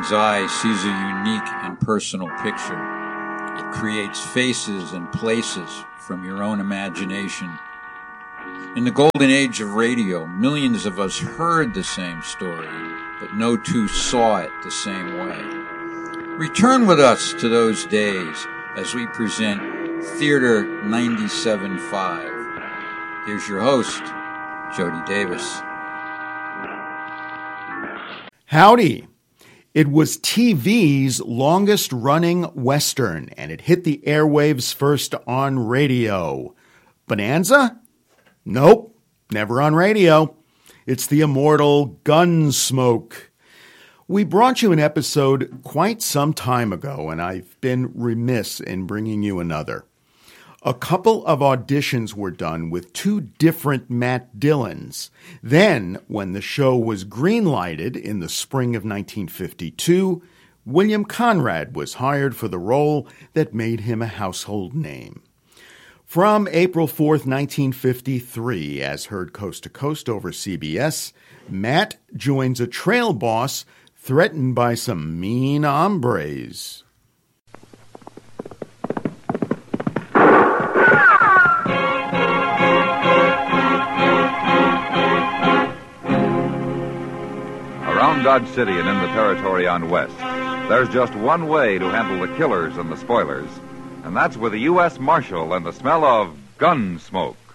mind's eye sees a unique and personal picture. It creates faces and places from your own imagination. In the golden age of radio, millions of us heard the same story, but no two saw it the same way. Return with us to those days as we present Theater 97.5. Here's your host, Jody Davis. Howdy. It was TV's longest-running Western, and it hit the airwaves first on radio. Bonanza? Nope, never on radio. It's the immortal Gunsmoke. We brought you an episode quite some time ago, and I've been remiss in bringing you another. A couple of auditions were done with two different Matt Dillons. Then, when the show was greenlighted in the spring of 1952, William Conrad was hired for the role that made him a household name. From April 4th, 1953, as heard coast to coast over CBS, Matt joins a trail boss threatened by some mean hombres. Around Dodge City and in the territory on West, there's just one way to handle the killers and the spoilers, and that's with a U.S. Marshal and the smell of gun smoke.